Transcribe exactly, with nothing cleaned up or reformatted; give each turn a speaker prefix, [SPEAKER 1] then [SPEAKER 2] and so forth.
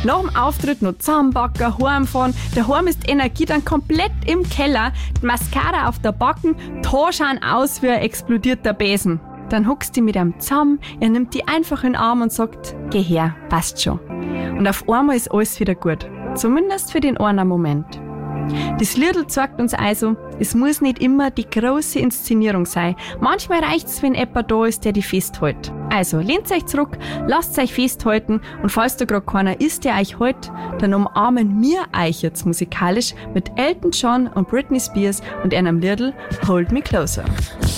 [SPEAKER 1] Nach dem Auftritt noch zusammenbacken, heimfahren. Daheim ist die Energie dann komplett im Keller. Die Mascara auf der Backen, die Haare schauen aus wie ein explodierter Besen. Dann huckst du mit ihm zusammen, er nimmt die einfach in den Arm und sagt, geh her, passt schon. Und auf einmal ist alles wieder gut. Zumindest für den einen Moment. Das Liedl zeigt uns also, es muss nicht immer die große Inszenierung sein. Manchmal reicht's, wenn jemand da ist, der die festhält. Also, lehnt euch zurück, lasst euch festhalten und falls da gerade keiner ist, der euch hält, dann umarmen wir euch jetzt musikalisch mit Elton John und Britney Spears und einem Liedl Hold Me Closer.